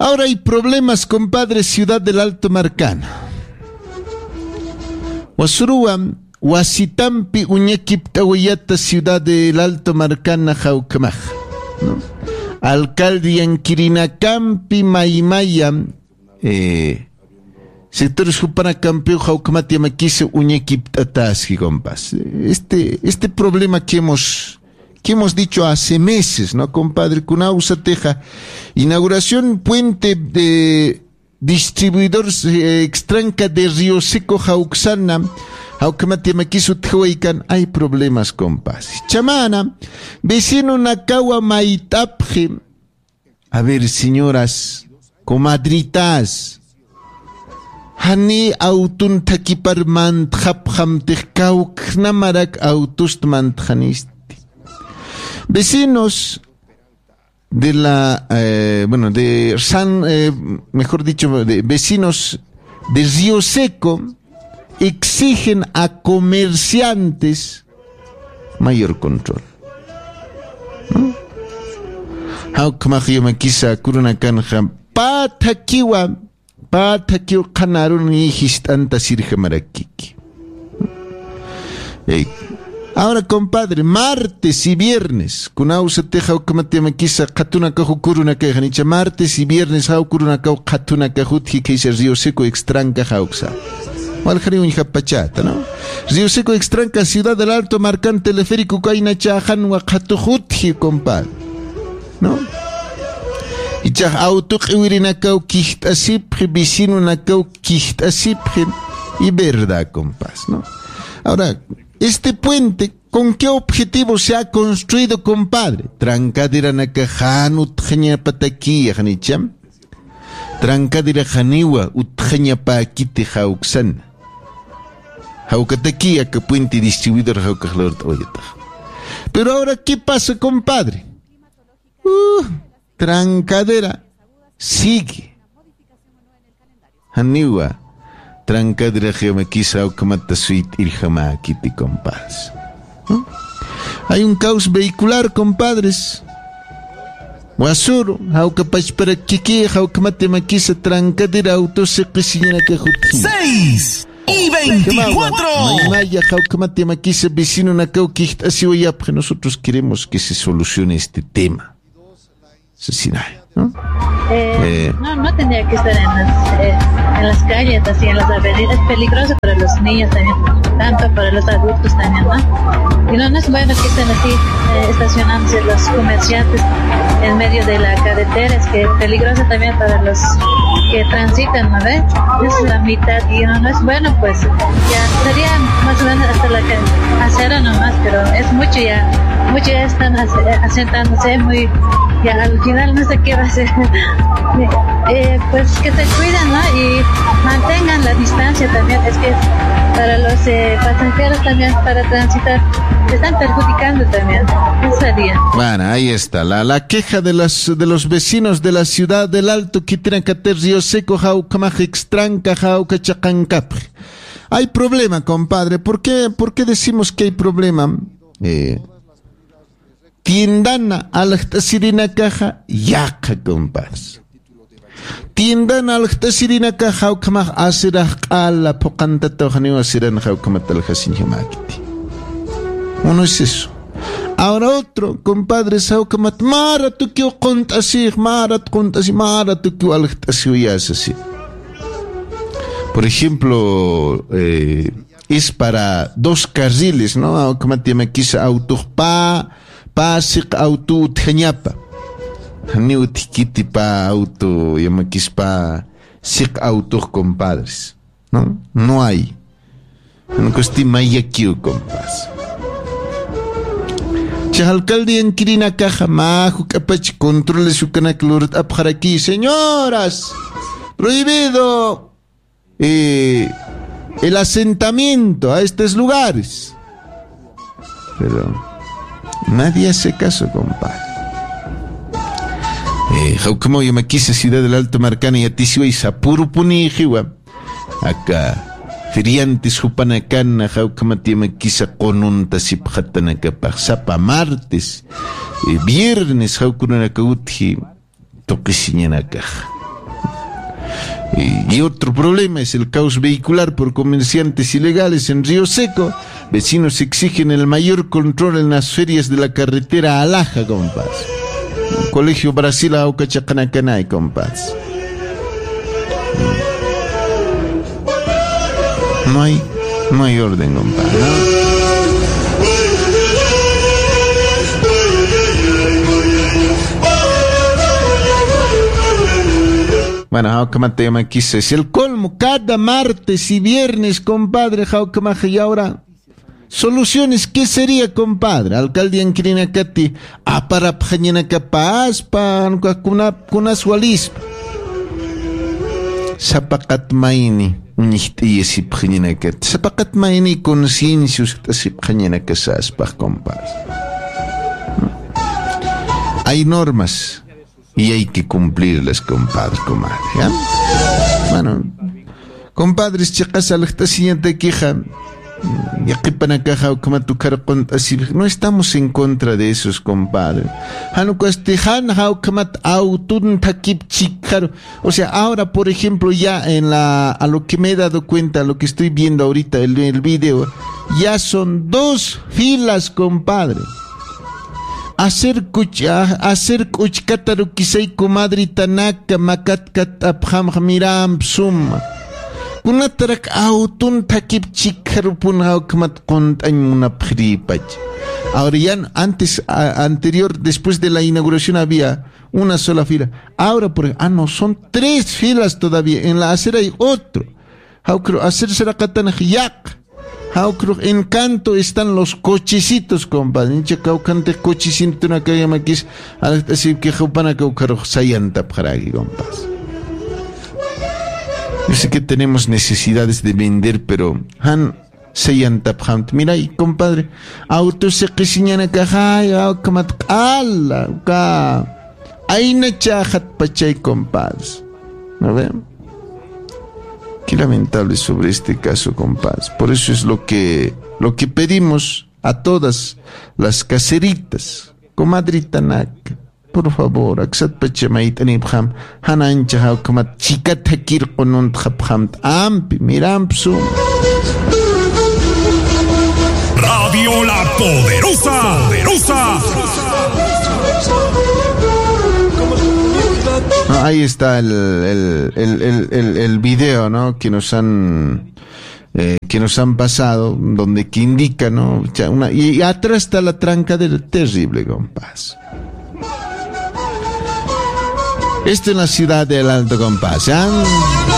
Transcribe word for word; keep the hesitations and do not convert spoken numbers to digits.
Ahora hay problemas, compadre, Ciudad del Alto Marcano. Wasuruam, Wasitampi, Uñequiptawiyata, Ciudad del Alto Marcana, Jaucamaj. ¿No? Alcalde Yanquirinacampi, Maimaya, eh, sectores Jupana Campeón, Jaucamati, Maquise, Uñequiptatasqui, compas. Este, este problema que hemos, que hemos dicho hace meses, ¿no, compadre? Cunausa Teja, inauguración puente de distribuidor eh, extranca de Río Seco, Jauxana, Jaucamati, Maquisu, Tehuaycan, hay problemas, compas. Chamana, vecino Nacawa, Maitapje. A ver, señoras, comadritas, Hani autun takipar mantjap hamtejkauk namarak autust mantjanisti. Vecinos de la, eh, bueno, de San, eh, mejor dicho, de vecinos de Río Seco exigen a comerciantes mayor control. ¿No? Haukmajiyo makisa kuruna kanja patakiwa patakiwa kanarun y histanta sirja marakiki. Ahora, compadre, martes y viernes, kunausa teja ukamate makisa katuna kaju kuruna kajanicha, martes y viernes hau kuruna kaju katuna kajuti que dice Río Seco extranca jauksa. Waljari un japachata, ¿no? Río Seco extranca, Ciudad del Alto Marcán, teleférico kaina chajan wa katujuti, compadre. ¿No? Y chaj auto qiwirinakau kijtasipje, vecino nakau kijtasipje, y verdad, compas, ¿no? Ahora, este puente, ¿con qué objetivo se ha construido, compadre? Trancadera nakajanu utjanya pataki, janicham. Trancadera janiwa utjanya pa akite jauxan. Jaucataki, que puente distribuidor jaucajlort oyeta. Pero ahora, ¿qué pasa, compadre? Uh, trancadera sigue. Haniwa. Trancadera geomaquisa o kamata suite irjama kiti compas. ¿No? Hay un caos vehicular, compadres. Wasuro, jaucapach para kiki, jaucamate maquisa, trancadera auto se quisiera que juti. Seis y veinticuatro. Maimaya, jaucamate maquisa, vecino nakau kicht, así voy a, porque nosotros queremos que se solucione este tema. Asesinaje, ¿no? Eh, eh. No, no tendría que estar en las, eh, en las calles, así en las avenidas. Es peligroso para los niños también, tanto para los adultos también, ¿no? Y no, no es bueno que estén así eh, estacionándose los comerciantes en medio de la carretera. Es que es peligroso también para los que transitan, ¿no ves? Es la mitad y no, no es bueno, pues ya sería más o menos hasta la acera nomás, pero es mucho ya, mucho ya están asentándose muy, ya al final no sé qué va a hacer. Eh, pues que se cuiden, ¿no? Y mantengan la distancia también. Es que para los eh, pasajeros también, para transitar, se están perjudicando también. Ese día. Bueno, ahí está. La, la queja de los, de los vecinos de la Ciudad del Alto, Quitrancater, Río Seco, Jaucamaj, Extranca, Jaucachacancap. Hay problema, compadre. ¿Por qué, por qué decimos que hay problema? Eh... Tiendana al sirina caja yaca, compas. Tiendana al sirina caja o kamaj asirah ala pocanta tojaniwa siran jaucamatal jasinjamakiti. Uno es eso. Ahora otro, compadre, saucamat mara tu que contasig, mara contasig, mara tu que al así. Por ejemplo, eh, es para dos carriles, ¿no? Como te me quise autopa. Pasik auto tanyapa. Hani utikiti pa auto yamakis pa sik auto, compadres. No, no hay. No costi mayakio, compas. Chahalcalde en Kirina caja majo capach controle su canaclor apjaraki. Señoras, prohibido eh, el asentamiento a estos lugares. Pero nadie hace caso, compadre. Eh, como yo me quise Ciudad del Alto Marcano y Atisiwa y Sapuru Punijiwa. Acá, feriantes Jupanacana, Jaucamati me quise con un tasipjatanacapa. Sapa martes, eh, viernes, Jaucunacauti, toquesiñanacaj. Y, y otro problema es el caos vehicular por comerciantes ilegales en Río Seco. Vecinos exigen el mayor control en las ferias de la carretera Alaja, compas. Colegio Brasil Auca Chacanacanay, compas. No hay, no hay orden, compas, ¿no? Bueno, Jaucama quise es el colmo cada martes y viernes, compadre. Jaucama, y ahora soluciones, ¿qué sería, compadre? Alcaldía en Kirinacati, a para pañana capaz, pan, kuna, kuna sualispa. Zapacat maini, unihti y si pañanacati. Zapacat maini, conciencius, si pañanacasas, pa, compadre. Hay normas. Y hay que cumplirlas, compadre, comadre, ¿ya? Bueno, compadres, chicas, a la siguiente queja, ya que para caja o como tu cara así, no estamos en contra de esos, compadre. O sea, ahora, por ejemplo, ya en la, a lo que me he dado cuenta, a lo que estoy viendo ahorita, el, el video, ya son dos filas, compadre. Hacer kucha, hacer kuchkataru kisay comadre tanaka makat kat abham miram summa. Una tarak autun takip chikaru punhau kamat kontañ una pripach. Ahora ya antes, a, anterior, después de la inauguración había una sola fila. Ahora por ah no, son tres filas todavía. En la acera hay otro. Haukro hacer será katanaj yak. En Canto están los cochecitos, compadre. Hincha caucante cochecito na kaya maquis, así que jaupana caucaro sayanta paragi, compadre. Yo sé que tenemos necesidades de vender, pero han sayanta pahant. Mira, y compadre, auto se quisiñana cajay, au kamat ala, ka. Aina chahat pachay, compadre. ¿No ven? Qué lamentable sobre este caso, compadre. Por eso es lo que lo que pedimos a todas las caseritas, comadrita Nak, por favor, aksat pachamait anibham, hanancha haukamat chikat hakir konun thabham ampi mirampsu. Radio La Poderosa, Poderosa. No, ahí está el, el, el, el, el, el video, ¿no? Que nos han eh, que nos han pasado, donde que indica, ¿no? Una, y, y atrás está la tranca del terrible, compás. Esto en la ciudad del Alto, compás, ¿eh?